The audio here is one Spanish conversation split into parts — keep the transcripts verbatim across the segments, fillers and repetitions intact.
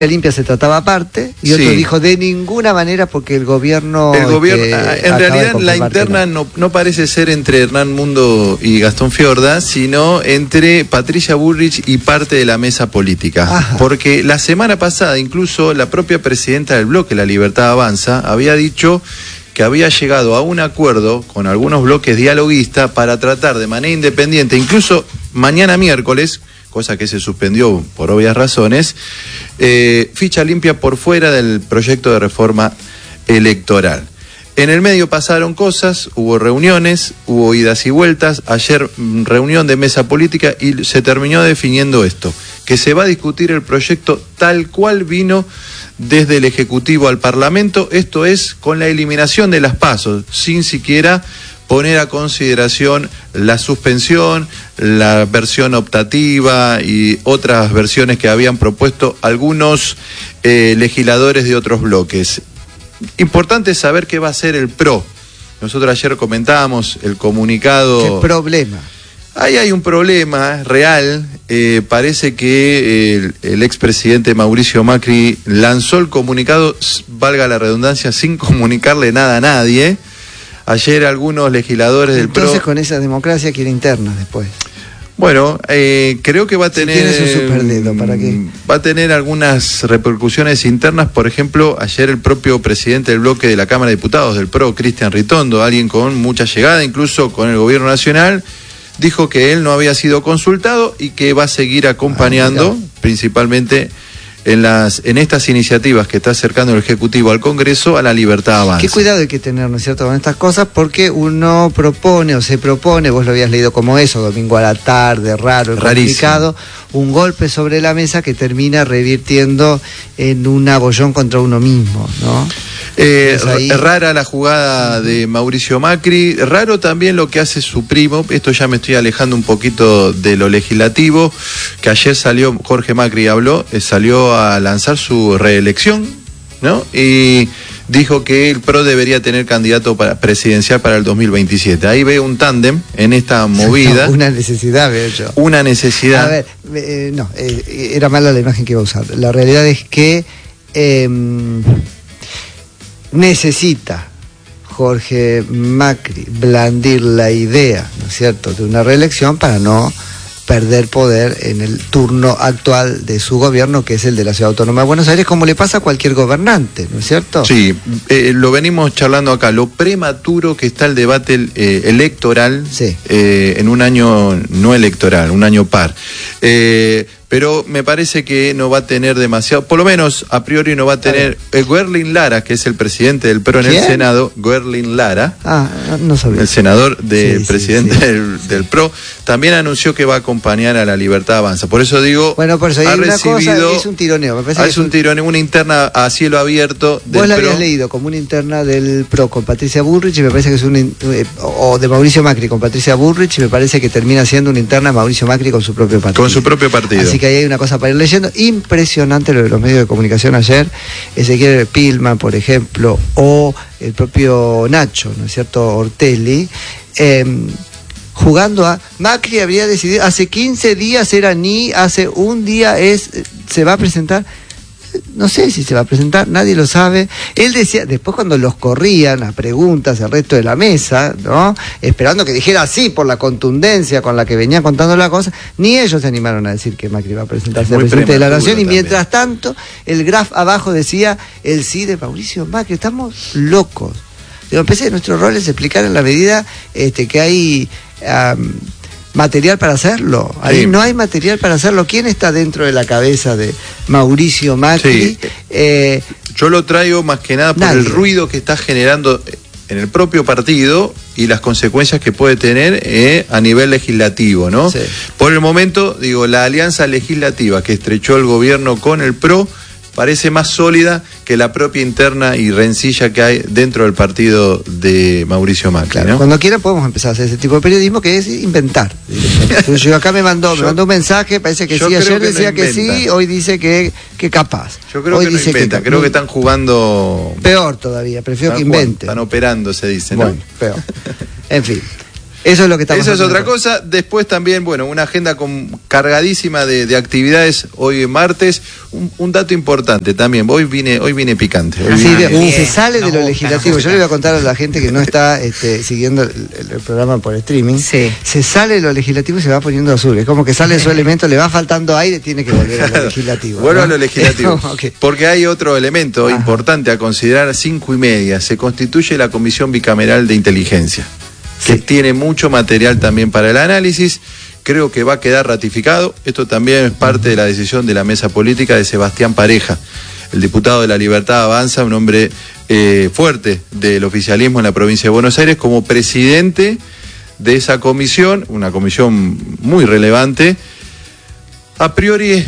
Limpia se trataba aparte y otro sí. dijo de ninguna manera porque el gobierno... El gobierno este, en realidad la interna no. No, no parece ser entre Hernán Mundo y Gastón Fiorda, sino entre Patricia Bullrich y parte de la mesa política. Ajá. Porque la semana pasada incluso la propia presidenta del bloque La Libertad Avanza había dicho que había llegado a un acuerdo con algunos bloques dialoguistas para tratar de manera independiente, incluso mañana miércoles, cosa que se suspendió por obvias razones, eh, ficha limpia por fuera del proyecto de reforma electoral. En el medio pasaron cosas, hubo reuniones, hubo idas y vueltas, ayer reunión de mesa política y se terminó definiendo esto, que se va a discutir el proyecto tal cual vino desde el Ejecutivo al Parlamento, esto es con la eliminación de las PASO, sin siquiera poner a consideración la suspensión, la versión optativa y otras versiones que habían propuesto algunos eh, legisladores de otros bloques. Importante saber qué va a hacer el P R O. Nosotros ayer comentábamos el comunicado... ¿Qué problema? Ahí hay un problema real. Eh, parece que el, el expresidente Mauricio Macri lanzó el comunicado, valga la redundancia, sin comunicarle nada a nadie. Ayer algunos legisladores del P R O... Entonces con esa democracia quiere interna después. Bueno, eh, creo que va a tener... Si tienes un superdedo, ¿para qué? Va a tener algunas repercusiones internas. Por ejemplo, ayer el propio presidente del bloque de la Cámara de Diputados del P R O, Cristian Ritondo, alguien con mucha llegada, incluso con el gobierno nacional, dijo que él no había sido consultado y que va a seguir acompañando, ah, principalmente... en las en estas iniciativas que está acercando el Ejecutivo al Congreso a La Libertad Avanza. Qué cuidado hay que tener, ¿no es cierto?, con estas cosas, porque uno propone o se propone, vos lo habías leído como eso, domingo a la tarde, raro, complicado, un golpe sobre la mesa que termina revirtiendo en un abollón contra uno mismo, ¿no? Eh, ahí... Rara la jugada de Mauricio Macri, raro también lo que hace su primo, esto ya me estoy alejando un poquito de lo legislativo, que ayer salió, Jorge Macri habló, eh, salió a lanzar su reelección, ¿no? Y dijo que el P R O debería tener candidato para presidencial para el dos mil veintisiete. Ahí ve un tándem en esta movida. Una necesidad, veo yo. Una necesidad. A ver, eh, no, eh, era mala la imagen que iba a usar. La realidad es que eh, necesita Jorge Macri blandir la idea, ¿no es cierto?, de una reelección para no perder poder en el turno actual de su gobierno, que es el de la Ciudad Autónoma de Buenos Aires, como le pasa a cualquier gobernante, ¿no es cierto? Sí, eh, lo venimos charlando acá, lo prematuro que está el debate eh, electoral, sí. eh, en un año no electoral, un año par. Eh, pero me parece que no va a tener demasiado, por lo menos a priori no va a tener... Eh, Guerlin Lara, que es el presidente del P R O en ¿Quién? el Senado, Guerlin Lara, ah, no sabía. El senador del sí, presidente sí, sí. Del, del P R O, también anunció que va a acompañar a La Libertad Avanza. Por eso digo, bueno, por eso hay ha una recibido... cosa, es un tironeo. Me parece es, que es un un tironeo, una interna a cielo abierto del Vos la P R O. habías leído como una interna del P R O con Patricia Bullrich y me parece que es un... o de Mauricio Macri con Patricia Bullrich y me parece que termina siendo una interna de Mauricio Macri con su propio partido. Con su propio partido. Así que ahí hay una cosa para ir leyendo. Impresionante lo de los medios de comunicación ayer. Ezequiel Pilman, por ejemplo, o el propio Nacho, ¿no es cierto?, Ortelli, eh, jugando a... Macri habría decidido, hace quince días era ni, hace un día es, se va a presentar... No sé si se va a presentar, nadie lo sabe. Él decía, después cuando los corrían a preguntas al resto de la mesa, ¿no?, esperando que dijera sí por la contundencia con la que venía contando la cosa, ni ellos se animaron a decir que Macri iba a presentarse al presidente de la Nación. Y mientras tanto, el graph abajo decía el sí de Mauricio Macri. Estamos locos. Digo, empecé, nuestro rol es explicar en la medida este, que hay... Um, material para hacerlo. Ahí sí. No hay material para hacerlo. ¿Quién está dentro de la cabeza de Mauricio Macri? Sí. Eh, Yo lo traigo más que nada por nadie. El ruido que está generando en el propio partido y las consecuencias que puede tener eh, a nivel legislativo, ¿no? Sí. Por el momento, digo, la alianza legislativa que estrechó el gobierno con el P R O parece más sólida que la propia interna y rencilla que hay dentro del partido de Mauricio Macri, claro, ¿no? Cuando quiera podemos empezar a hacer ese tipo de periodismo que es inventar. Entonces, yo acá me mandó, yo, me mandó un mensaje, parece que sí, ayer que decía no que sí, hoy dice que, que capaz. Yo creo hoy que no inventa, que, creo que están jugando... Peor todavía, prefiero que inventen. Están operando, se dice, ¿no? Bueno, peor. En fin. Eso es lo que estamos Eso es otra cosa. Después también, bueno, una agenda con, cargadísima de, de actividades hoy martes. Un, un dato importante también. Hoy vine, hoy vine picante. Hoy sí, vine, bien, se sale de lo legislativo. Yo le voy a contar a la gente que no está este, siguiendo el, el programa por streaming. Sí. Se sale de lo legislativo y se va poniendo azul. Es como que sale su elemento, le va faltando aire, tiene que volver a lo legislativo. Vuelvo ¿no? a lo legislativo. Okay. Porque hay otro elemento Ajá. importante a considerar. Cinco y media. Se constituye la Comisión Bicameral de Inteligencia, que sí. tiene mucho material también para el análisis. Creo que va a quedar ratificado. Esto también es parte de la decisión de la mesa política de Sebastián Pareja, el diputado de La Libertad Avanza, un hombre eh, fuerte del oficialismo en la provincia de Buenos Aires, como presidente de esa comisión, una comisión muy relevante. A priori,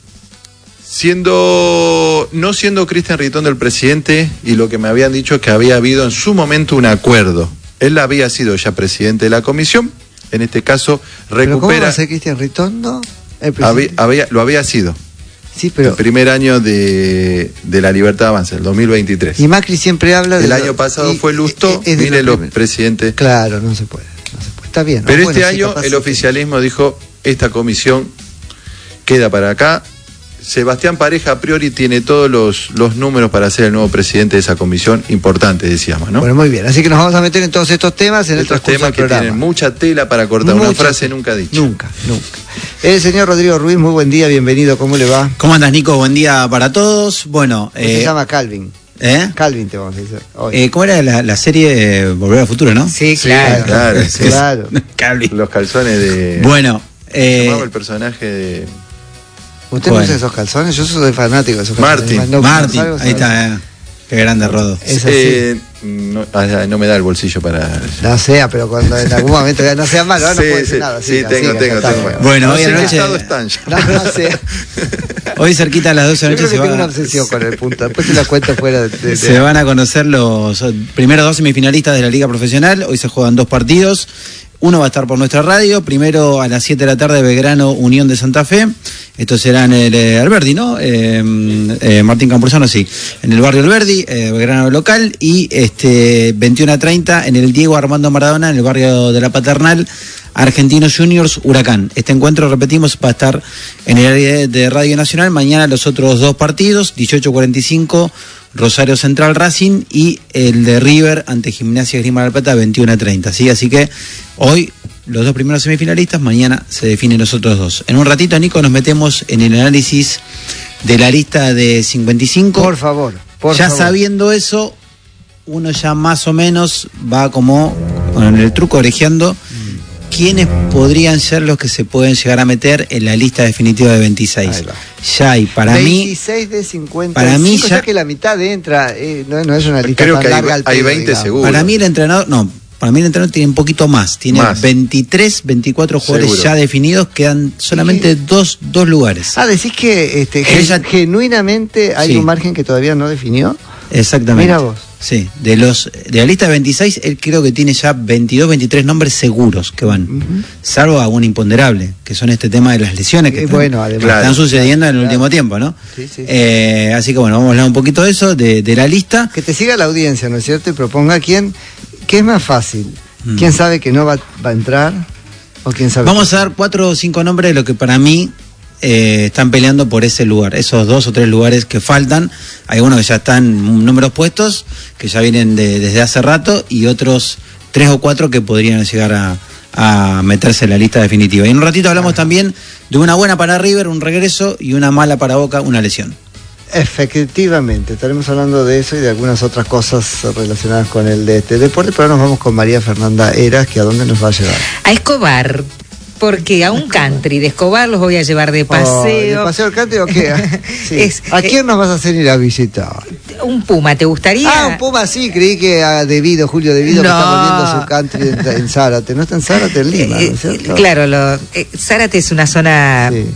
siendo no siendo Cristian Ritondo el presidente, y lo que me habían dicho es que había habido en su momento un acuerdo. Él había sido ya presidente de la comisión, en este caso recupera... ¿Pero cómo va a ser Cristian Ritondo? El había, había, lo había sido. Sí, pero... El primer año de, de La Libertad Avanza, el dos mil veintitrés. Y Macri siempre habla de... El año pasado y, fue Lustó, mire los presidentes... Claro, no se puede, no se puede. Está bien. Pero ¿no? este bueno, año sí, el oficialismo dijo, esta comisión queda para acá. Sebastián Pareja a priori tiene todos los, los números para ser el nuevo presidente de esa comisión, importante decíamos, ¿no? Bueno, muy bien, así que nos vamos a meter en todos estos temas en estos el transcurso temas del que programa. Tienen mucha tela para cortar, mucha, una frase nunca dicha. Nunca, nunca. El señor Rodrigo Ruiz, muy buen día, bienvenido, ¿cómo le va? ¿Cómo andas, Nico? Buen día para todos. Bueno, eh, se llama Calvin. ¿Eh? Calvin te vamos a decir. Eh, ¿Cómo era la, la serie eh, Volver al Futuro, no? Sí, sí claro. Claro, sí, claro. Calvin. Los calzones de... Bueno. Eh, llamaba el personaje de... ¿Usted bueno. no usa esos calzones? Yo soy fanático de esos Martín. calzones. No, Martín, no ahí está. Eh. Qué grande Rodo. Eh, no, no me da el bolsillo para... No sea, pero cuando en algún momento ya no sea malo, no sí, puede decir sí, nada. Sí, siga, tengo, siga, tengo, tengo. Bueno, bueno no hoy sé anoche... qué estado están ya. No, no sé. Hoy cerquita a las doce de la noche se va... tengo va... una obsesión con el punto. Después te la cuento fuera de, de... Se van a conocer los primeros dos semifinalistas de la Liga Profesional. Hoy se juegan dos partidos. Uno va a estar por nuestra radio, primero a las siete de la tarde, Belgrano, Unión de Santa Fe. Esto será en el eh, Alberdi, ¿no? Eh, eh, Martín Campuzano, sí. En el barrio Alberdi, eh, Belgrano local. Y este veintiuno a treinta en el Diego Armando Maradona, en el barrio de la Paternal, Argentinos Juniors, Huracán. Este encuentro, repetimos, va a estar en el área de Radio Nacional. Mañana los otros dos partidos, dieciocho cuarenta y cinco, Rosario Central Racing, y el de River ante Gimnasia Esgrima de la Plata, veintiuno a treinta. ¿sí? Así que hoy los dos primeros semifinalistas, mañana se definen los otros dos. En un ratito, Nico, nos metemos en el análisis de la lista de cincuenta y cinco. Por favor, por ya favor. Sabiendo eso, uno ya más o menos va como con el truco orejeando quiénes podrían ser los que se pueden llegar a meter en la lista definitiva de veintiséis. Ya hay, para veintiséis mí... de cincuenta y cinco, para mí ya, ya que la mitad entra, eh, no, no es una lista creo tan que larga hay, al hay pedo, veinte digamos. seguro. Para mí el entrenador, no, para mí el entrenador tiene un poquito más, tiene más. veintitrés, veinticuatro jugadores seguro. Ya definidos, quedan solamente dos, dos lugares. Ah, decís que este, Ella, genuinamente hay sí. un margen que todavía no definió. Exactamente. Mira vos. Sí, de los de la lista de veintiséis, él creo que tiene ya veintidós, veintitrés nombres seguros que van, uh-huh. salvo algún imponderable, que son este tema de las lesiones que, eh, están, bueno, además, están claro, sucediendo claro, en el claro. último tiempo, ¿no? Sí, sí, sí. Eh, así que bueno, vamos a hablar un poquito de eso, de, de la lista. Que te siga la audiencia, ¿no es cierto? Y proponga quién, ¿qué es más fácil? Mm. ¿Quién sabe que no va, va a entrar? ¿O quién sabe? Vamos que... a dar cuatro o cinco nombres de lo que para mí Eh, están peleando por ese lugar, esos dos o tres lugares que faltan. Hay unos que ya están números puestos, que ya vienen de, desde hace rato, y otros tres o cuatro que podrían llegar a, a meterse en la lista definitiva. Y en un ratito hablamos ah. también de una buena para River, un regreso, y una mala para Boca, una lesión. Efectivamente, estaremos hablando de eso y de algunas otras cosas relacionadas con el de este deporte, pero ahora nos vamos con María Fernanda Heras, que a dónde nos va a llevar. A Escobar. Porque a un country de Escobar los voy a llevar de paseo. Oh, ¿de paseo al country o qué? Sí. Es, ¿A quién eh, nos vas a hacer ir a visitar? Un puma, ¿te gustaría? Ah, un puma, sí, creí que a Devido, Julio Devido, no. que está volviendo su country en, en Zárate. ¿No está en Zárate, en Lima? Eh, ¿no es cierto? Claro, lo, eh, Zárate es una zona sí.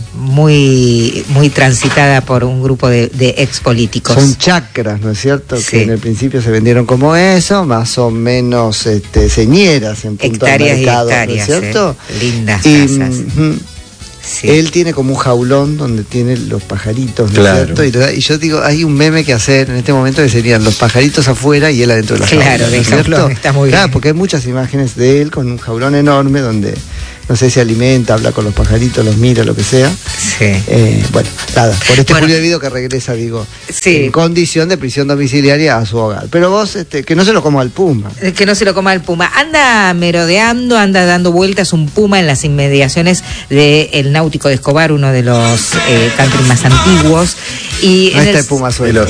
muy, muy transitada por un grupo de, de ex políticos. Son chacras, ¿no es cierto? Sí. Que en el principio se vendieron como eso, más o menos este, señeras en punto hectáreas al mercado, y hectáreas, ¿no es cierto? Eh, lindas y, casas. Mm, Sí. Él tiene como un jaulón donde tiene los pajaritos, ¿no claro. es cierto? Y, y yo digo, hay un meme que hacer en este momento que serían los pajaritos afuera y él adentro de la jaula. Claro, de jaulón, está muy claro, bien. porque hay muchas imágenes de él con un jaulón enorme donde, no sé, se alimenta, habla con los pajaritos, los mira, lo que sea. Sí. Eh, bueno, nada, por este bueno, Julio Debido que regresa, digo, sí. en condición de prisión domiciliaria a su hogar. Pero vos, este, que no se lo coma al puma. Que no se lo coma el puma. Anda merodeando, anda dando vueltas un puma en las inmediaciones del Náutico de Escobar, uno de los eh, country más antiguos. Y no en está el el puma suelto.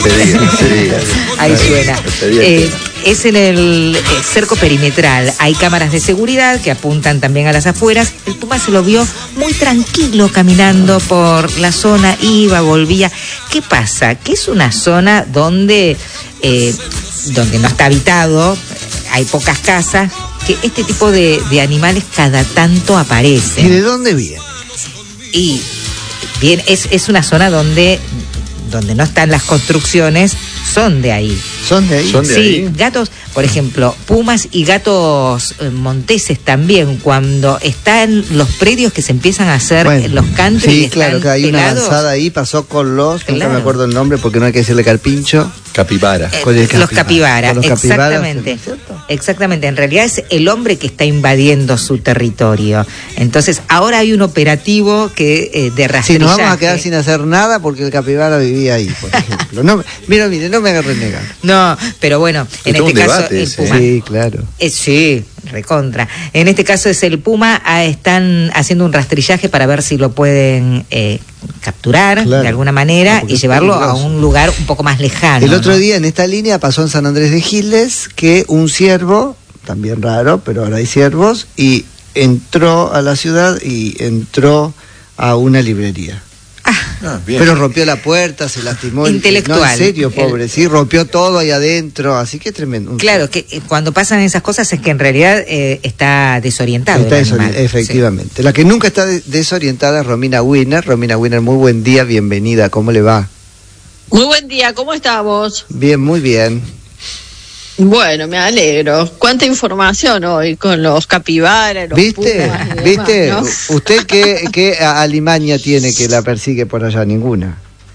Ahí suena. Eh, es en el eh, cerco perimetral. Hay cámaras de seguridad que apuntan también a las afueras. El puma se lo vio muy tranquilo caminando por la zona, iba, volvía. ¿Qué pasa? Que es una zona donde, eh, donde no está habitado, hay pocas casas, que este tipo de, de animales cada tanto aparecen. ¿Y de dónde viene? Y bien, es, es una zona donde, donde no están las construcciones, son de ahí. ¿Son de ahí? ¿Son de sí, ahí? gatos, por ejemplo, pumas y gatos eh, monteses también, cuando están los predios que se empiezan a hacer, Bueno, los country. sí, están claro, que hay una pelados. avanzada ahí, pasó con los, Claro. nunca me acuerdo el nombre porque no hay que decirle carpincho. Capibara. Eh, Con el los capibara. capibara, Con los capibaras, exactamente. ¿cierto? Exactamente, en realidad es el hombre que está invadiendo su territorio. Entonces, ahora hay un operativo que eh, de Sí, rastrillaje. nos vamos a quedar sin hacer nada porque el capibara vivía ahí, por ejemplo. No, mira, mire, no me haga renegar. No, pero bueno, en Es todo este un caso debate el ese, puma. Sí, claro. Eh, sí, recontra. En este caso es el puma, ah, están haciendo un rastrillaje para ver si lo pueden eh, capturar Claro. de alguna manera Ah, porque y es llevarlo peligroso. a un lugar un poco más lejano. El otro ¿no? día en esta línea pasó en San Andrés de Giles que un ciervo, también raro, pero ahora hay ciervos, y entró a la ciudad y entró a una librería. Ah, bien. Pero rompió la puerta, se lastimó. el- Intelectual. No, en serio, pobre, El- sí, rompió todo ahí adentro, así que tremendo. Un Claro, que eh, cuando pasan esas cosas es que en realidad eh, está desorientado. Está el desori- animal. efectivamente. La que nunca está de- desorientada es Romina Wiener. Romina Wiener, muy buen día, bienvenida. ¿Cómo le va? Muy buen día, ¿cómo estamos? Bien, muy bien. Bueno, me alegro. ¿Cuánta información hoy con los capibaras, los ¿Viste? pumas y demás, ¿Viste? ¿no? ¿Usted qué, qué alimaña tiene que la persigue por allá? Ninguna.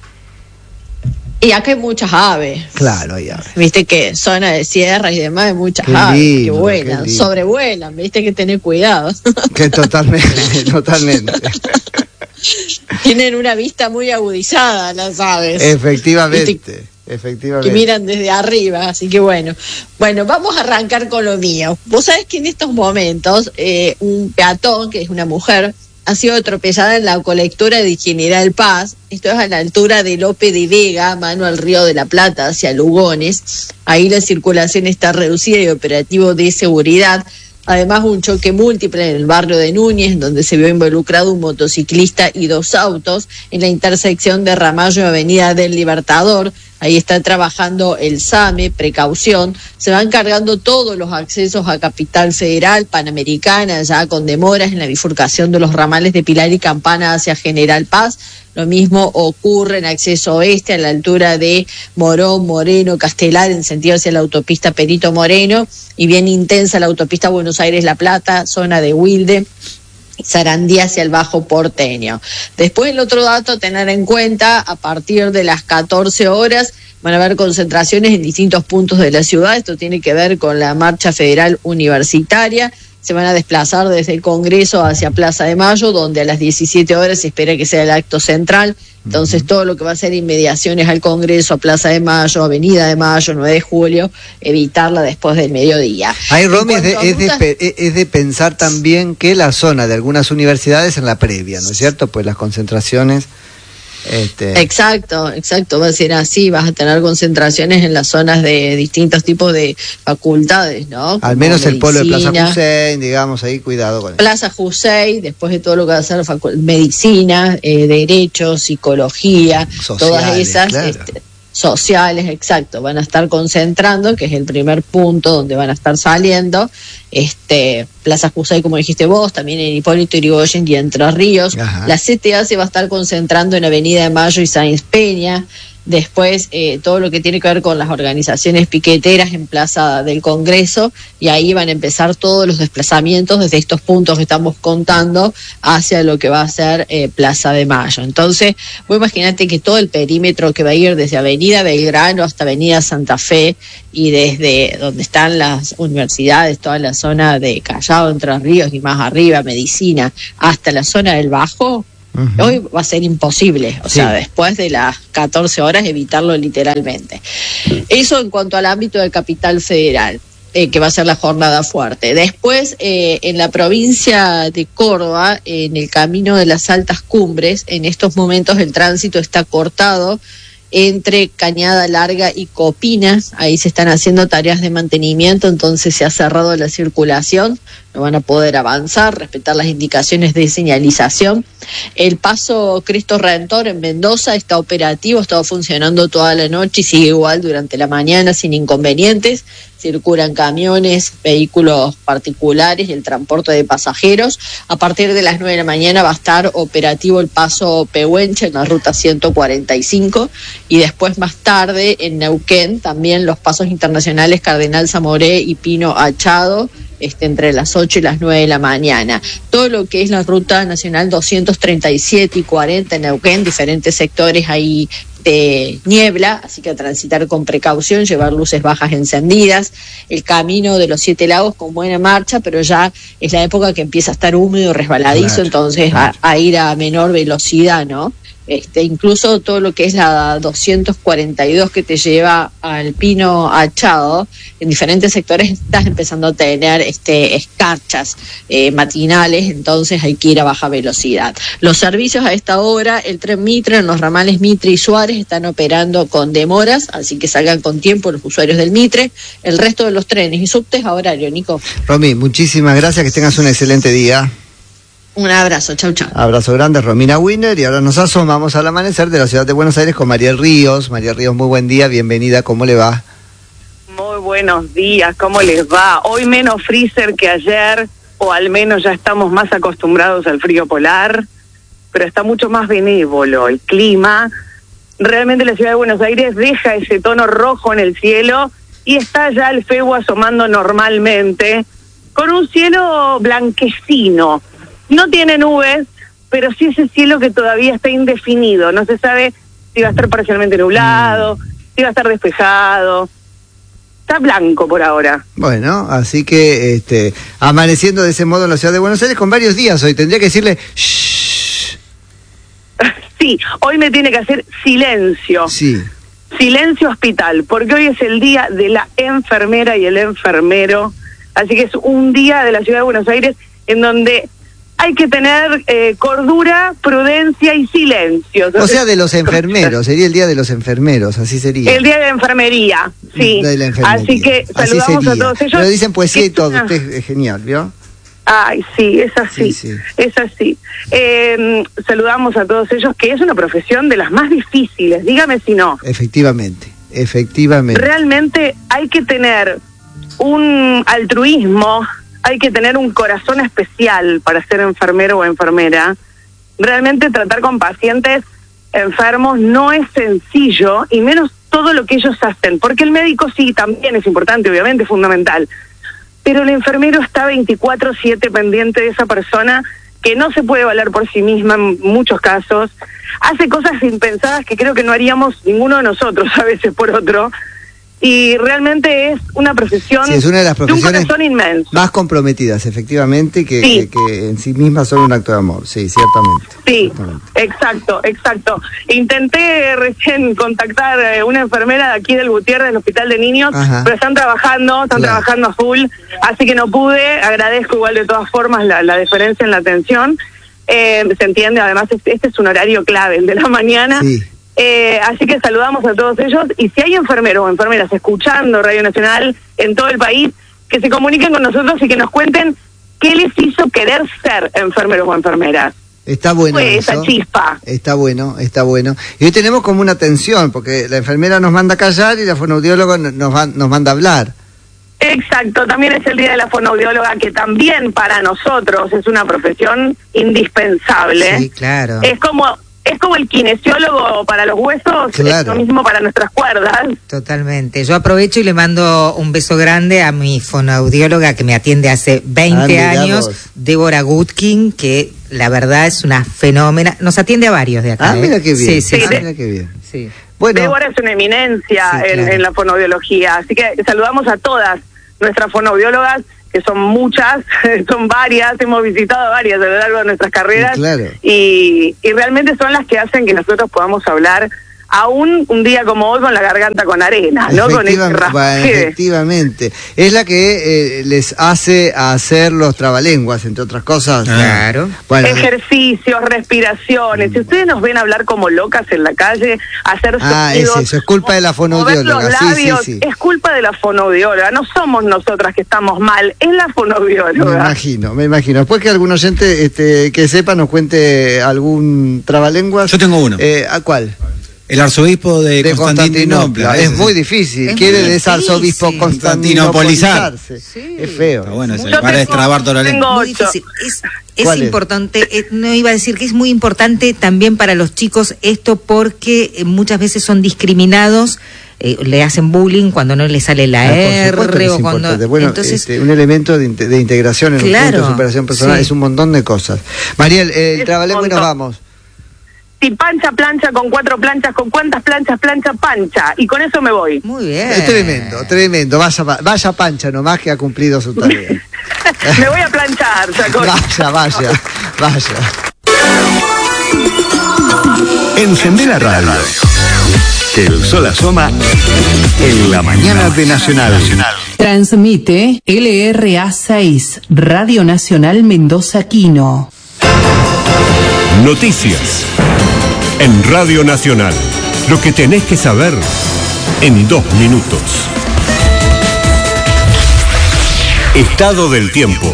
Y acá hay muchas aves. Claro, hay aves. Viste que zona de sierra y demás hay muchas Qué aves lindo, que qué vuelan, lindo. sobrevuelan, viste que tener cuidado. Que totalmente, totalmente. Tienen una vista muy agudizada las aves. Efectivamente, que efectivamente. miran desde arriba, así que bueno. Bueno, vamos a arrancar con lo mío. Vos sabés que en estos momentos eh, un peatón, que es una mujer, ha sido atropellada en la colectora de General Paz. Esto es a la altura de Lope de Vega, mano al Río de la Plata, hacia Lugones. Ahí la circulación está reducida y operativo de seguridad. Además, un choque múltiple en el barrio de Núñez, donde se vio involucrado un motociclista y dos autos, en la intersección de Ramallo y Avenida del Libertador. Ahí está trabajando el SAME, precaución. Se van cargando todos los accesos a Capital Federal, Panamericana, ya con demoras en la bifurcación de los ramales de Pilar y Campana hacia General Paz. Lo mismo ocurre en acceso oeste, a la altura de Morón, Moreno, Castelar, en sentido hacia la autopista Perito Moreno, y bien intensa la autopista Buenos Aires-La Plata, zona de Wilde, Sarandí hacia el Bajo Porteño. Después el otro dato a tener en cuenta, a partir de las catorce horas van a haber concentraciones en distintos puntos de la ciudad. Esto tiene que ver con la Marcha Federal Universitaria. Se van a desplazar desde el Congreso hacia Plaza de Mayo, donde a las diecisiete horas se espera que sea el acto central. Entonces, uh-huh. todo lo que va a ser inmediaciones al Congreso, a Plaza de Mayo, Avenida de Mayo, nueve de julio, evitarla después del mediodía. Ahí, Romy, es de, es, de, es de pensar también que la zona de algunas universidades en la previa, ¿no es cierto? Pues las concentraciones... Este... Exacto, exacto, va a ser así, vas a tener concentraciones en las zonas de distintos tipos de facultades, ¿no? Al Como menos medicina, el polo de Plaza Hussein, digamos, ahí cuidado con eso. Plaza Hussein, después de todo lo que va a ser facu- medicina, eh, derecho, psicología, sociales, todas esas... claro. Este, sociales, exacto, van a estar concentrando, que es el primer punto donde van a estar saliendo, este, Plaza Jusay, como dijiste vos, también en Hipólito Yrigoyen y Entre Ríos. Ajá. La C T A se va a estar concentrando en Avenida de Mayo y Sáenz Peña, después eh, todo lo que tiene que ver con las organizaciones piqueteras en Plaza del Congreso, y ahí van a empezar todos los desplazamientos desde estos puntos que estamos contando hacia lo que va a ser eh, Plaza de Mayo. Entonces, vos imaginate que todo el perímetro que va a ir desde Avenida Belgrano hasta Avenida Santa Fe, y desde donde están las universidades, toda la zona de Callao, Entre Ríos y más arriba, Medicina, hasta la zona del Bajo, uh-huh. hoy va a ser imposible, o sí. sea, después de las catorce horas evitarlo literalmente. Eso en cuanto al ámbito del Capital Federal, eh, que va a ser la jornada fuerte. Después, eh, en la provincia de Córdoba, en el camino de las altas cumbres, en estos momentos el tránsito está cortado entre Cañada Larga y Copinas. Ahí se están haciendo tareas de mantenimiento, entonces se ha cerrado la circulación, no van a poder avanzar, respetar las indicaciones de señalización. El paso Cristo Redentor en Mendoza está operativo, ha estado funcionando toda la noche y sigue igual durante la mañana sin inconvenientes. Circulan camiones, vehículos particulares y el transporte de pasajeros. A partir de las nueve de la mañana va a estar operativo el paso Pehuenche en la ruta ciento cuarenta y cinco, y después más tarde en Neuquén también los pasos internacionales Cardenal Zamoré y Pino Achado, este, entre las ocho y las nueve de la mañana. Todo lo que es la ruta nacional doscientos treinta y siete y cuarenta en Neuquén, diferentes sectores ahí de niebla, así que a transitar con precaución, llevar luces bajas encendidas. El camino de los Siete Lagos con buena marcha, pero ya es la época que empieza a estar húmedo, resbaladizo, claro, entonces claro. A, a ir a menor velocidad, ¿no? Este, incluso todo lo que es la doscientos cuarenta y dos que te lleva al Pino Achado, en diferentes sectores estás empezando a tener este, escarchas eh, matinales, entonces hay que ir a baja velocidad. Los servicios a esta hora, el tren Mitre en los ramales Mitre y Suárez están operando con demoras, así que salgan con tiempo los usuarios del Mitre. El resto de los trenes y subtes a horario, Nico. Romy, muchísimas gracias, que tengas un excelente día. Un abrazo, chau, chau. Abrazo grande, Romina Winner, y ahora nos asomamos al amanecer de la ciudad de Buenos Aires con Mariel Ríos. Mariel Ríos, muy buen día, bienvenida, ¿cómo le va? Muy buenos días, ¿cómo les va? Hoy menos freezer que ayer, o al menos ya estamos más acostumbrados al frío polar, pero está mucho más benévolo el clima. Realmente la ciudad de Buenos Aires deja ese tono rojo en el cielo y está ya el febo asomando normalmente, con un cielo blanquecino. No tiene nubes, pero sí ese cielo que todavía está indefinido. No se sabe si va a estar parcialmente nublado, si va a estar despejado. Está blanco por ahora. Bueno, así que este, amaneciendo de ese modo en la ciudad de Buenos Aires con varios días hoy. Tendría que decirle shh. Sí, hoy me tiene que hacer silencio. Sí. Silencio hospital, porque hoy es el día de la enfermera y el enfermero. Así que es un día de la ciudad de Buenos Aires en donde hay que tener eh, cordura, prudencia y silencio. O sea, de los enfermeros, sería el día de los enfermeros, así sería. El día de la enfermería, sí. De la enfermería. Así que saludamos así a todos ellos. Pero dicen poesía y todo, una... usted es genial, ¿vio? Ay, sí, es así, sí, sí. es así. Eh, saludamos a todos ellos, que es una profesión de las más difíciles, dígame si no. Efectivamente, efectivamente. Realmente hay que tener un altruismo, hay que tener un corazón especial para ser enfermero o enfermera. Realmente tratar con pacientes enfermos no es sencillo, y menos todo lo que ellos hacen, porque el médico sí, también es importante, obviamente, es fundamental, pero el enfermero está veinticuatro siete pendiente de esa persona, que no se puede valer por sí misma en muchos casos, hace cosas impensadas que creo que no haríamos ninguno de nosotros a veces por otro, y realmente es una profesión, sí, es una de las profesiones de un corazón inmenso, más comprometidas, efectivamente, que, sí. que, que en sí mismas son un acto de amor, sí, ciertamente. Sí, ciertamente. exacto, exacto. Intenté recién contactar a eh, una enfermera de aquí del Gutiérrez, del Hospital de Niños, Ajá. pero están trabajando, están claro. trabajando a full, así que no pude. Agradezco igual de todas formas la, la deferencia en la atención. Eh, se entiende, además este, este es un horario clave, el de la mañana. Sí. Eh, así que saludamos a todos ellos, y si hay enfermeros o enfermeras escuchando Radio Nacional en todo el país, que se comuniquen con nosotros y que nos cuenten qué les hizo querer ser enfermeros o enfermeras. Está bueno Fue eso. esa chispa. Está bueno, está bueno. Y hoy tenemos como una tensión, porque la enfermera nos manda a callar y la fonoaudióloga nos, va, nos manda a hablar. Exacto, también es el día de la fonoaudióloga, que también para nosotros es una profesión indispensable. Sí, claro. Es como es como el kinesiólogo para los huesos, claro. Es lo mismo para nuestras cuerdas. Totalmente. Yo aprovecho y le mando un beso grande a mi fonoaudióloga que me atiende hace veinte ah, años, vos. Débora Gutkin, que la verdad es una fenómena. Nos atiende a varios de acá. Ah, ¿eh? mira qué bien. Sí, sí, ah, sí. Mira qué bien. Sí. Bueno, Débora es una eminencia sí, en, claro. en la fonoaudiología, así que saludamos a todas nuestras fonoaudiólogas, que son muchas, son varias, hemos visitado varias a lo largo de nuestras carreras, claro. y, y realmente son las que hacen que nosotros podamos hablar aún un día como hoy con la garganta con arena, ¿no? Con ese raspe. Efectivamente. Es la que eh, les hace hacer los trabalenguas, entre otras cosas. Claro. Bueno, ejercicios, respiraciones. Si ustedes nos ven hablar como locas en la calle, hacer ah, sonidos... Ah, es eso, es culpa de la fonoaudióloga. Los labios, sí, sí, sí. Es culpa de la fonoaudióloga. No somos nosotras que estamos mal, es la fonoaudióloga. Me imagino, me imagino. Después que algún oyente este, que sepa nos cuente algún trabalenguas. Yo tengo uno. Eh, ¿A cuál? El arzobispo de, de Constantinopla. Constantinopla. Es muy difícil. Es Quiere de ese arzobispo constantinopolizarse. Sí. Es feo. Pero bueno, se para destrabar toda la lengua. Muy difícil. Es, es importante, es? no iba a decir que es muy importante también para los chicos esto porque muchas veces son discriminados. Eh, le hacen bullying cuando no le sale la ah, R o cuando bueno, entonces este, un elemento de, de integración en claro, un punto de superación personal sí. Es un montón de cosas. Mariel, eh, el trabalenguas y nos vamos. Si pancha, plancha, con cuatro planchas, con cuántas planchas, plancha, pancha. Y con eso me voy. Muy bien. Es tremendo, tremendo. Vaya, vaya pancha nomás que ha cumplido su tarea. Me voy a planchar, Chaco. Vaya, vaya, vaya. Encendé la radio. Que el sol asoma en la mañana de Nacional. Transmite L R A seis, Radio Nacional Mendoza Quino. Noticias en Radio Nacional. Lo que tenés que saber en dos minutos. Estado del tiempo.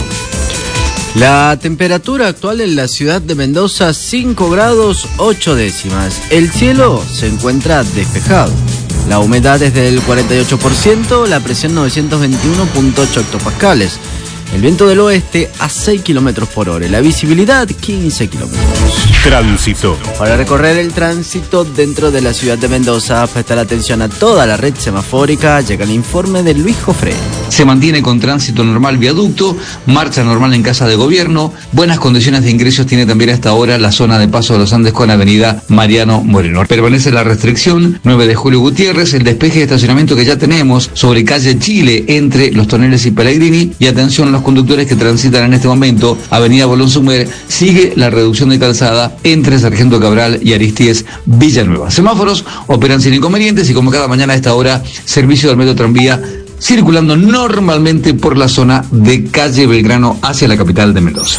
La temperatura actual en la ciudad de Mendoza, cinco grados ocho décimas. El cielo se encuentra despejado. La humedad es del cuarenta y ocho por ciento, la presión novecientos veintiuno punto ocho hectopascales. El viento del oeste a seis kilómetros por hora. La visibilidad quince kilómetros. Tránsito. Para recorrer el tránsito dentro de la ciudad de Mendoza, prestar atención a toda la red semafórica. Llega el informe de Luis Jofre. Se mantiene con tránsito normal viaducto, marcha normal en Casa de Gobierno. Buenas condiciones de ingresos tiene también hasta ahora la zona de Paso de los Andes con avenida Mariano Moreno. Permanece la restricción nueve de Julio Gutiérrez, el despeje de estacionamiento que ya tenemos sobre calle Chile entre Los Toneles y Pellegrini. Y atención a los conductores que transitan en este momento avenida Bolón Sumer, sigue la reducción de calzada entre Sargento Cabral y Aristíes Villanueva. Semáforos operan sin inconvenientes y como cada mañana a esta hora, servicio del metro tranvía circulando normalmente por la zona de calle Belgrano hacia la capital de Mendoza.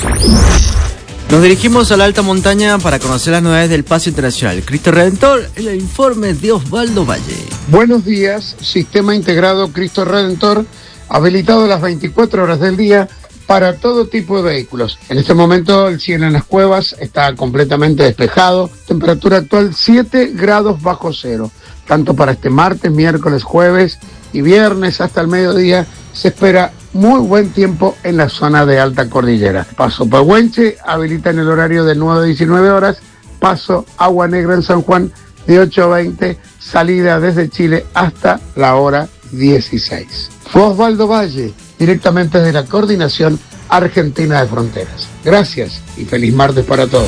Nos dirigimos a la alta montaña para conocer las novedades del Paso Internacional. Cristo Redentor, el informe de Osvaldo Valle. Buenos días, Sistema Integrado Cristo Redentor, habilitado las veinticuatro horas del día para todo tipo de vehículos. En este momento el cielo en las cuevas está completamente despejado, temperatura actual siete grados bajo cero. Tanto para este martes, miércoles, jueves y viernes hasta el mediodía se espera muy buen tiempo en la zona de alta cordillera. Paso Pehuenche habilita en el horario de nueve a diecinueve horas, paso Agua Negra en San Juan de ocho a veinte, salida desde Chile hasta la hora dieciséis. Fue Osvaldo Valle, directamente de la Coordinación Argentina de Fronteras. Gracias y feliz martes para todos.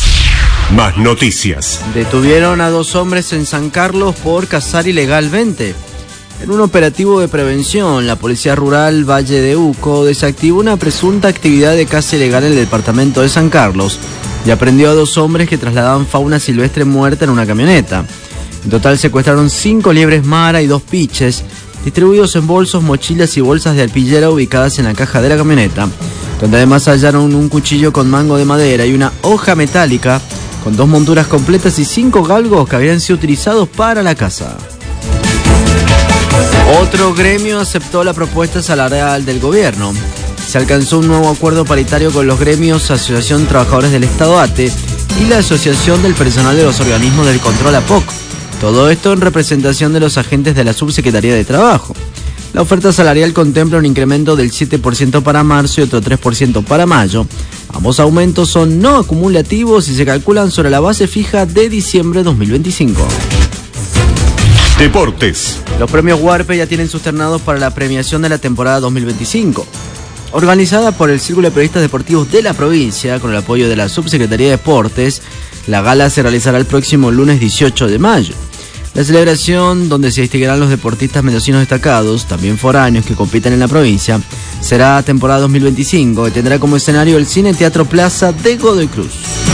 Más noticias. Detuvieron a dos hombres en San Carlos por cazar ilegalmente. En un operativo de prevención, la Policía Rural Valle de Uco desactivó una presunta actividad de caza ilegal en el departamento de San Carlos y aprendió a dos hombres que trasladaban fauna silvestre muerta en una camioneta. En total secuestraron cinco liebres mara y dos piches, distribuidos en bolsos, mochilas y bolsas de arpillera ubicadas en la caja de la camioneta, donde además hallaron un cuchillo con mango de madera y una hoja metálica con dos monturas completas y cinco galgos que habrían sido utilizados para la caza. Otro gremio aceptó la propuesta salarial del gobierno. Se alcanzó un nuevo acuerdo paritario con los gremios Asociación Trabajadores del Estado A T E y la Asociación del Personal de los Organismos del Control A P O C. Todo esto en representación de los agentes de la Subsecretaría de Trabajo. La oferta salarial contempla un incremento del siete por ciento para marzo y otro tres por ciento para mayo. Ambos aumentos son no acumulativos y se calculan sobre la base fija de diciembre de dos mil veinticinco. Deportes. Los premios Huarpe ya tienen sus ternados para la premiación de la temporada dos mil veinticinco. Organizada por el Círculo de Periodistas Deportivos de la provincia, con el apoyo de la Subsecretaría de Deportes, la gala se realizará el próximo lunes dieciocho de mayo. La celebración, donde se distinguirán los deportistas mendocinos destacados, también foráneos que compiten en la provincia, será temporada dos mil veinticinco y tendrá como escenario el Cine Teatro Plaza de Godoy Cruz.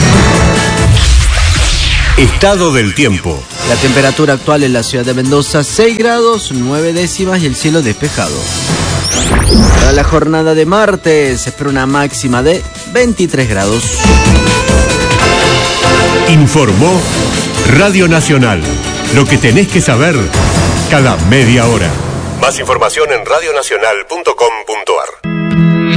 Estado del tiempo. La temperatura actual en la ciudad de Mendoza, seis grados, nueve décimas y el cielo despejado. Para la jornada de martes se espera una máxima de veintitrés grados. Informó Radio Nacional. Lo que tenés que saber cada media hora. Más información en radionacional punto com punto ar.